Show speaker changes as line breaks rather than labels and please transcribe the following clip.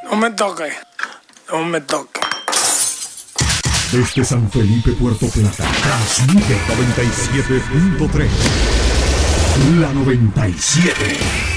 No me toque. No me toque.
Desde San Felipe, Puerto Plata, transmite 97.3. La 97.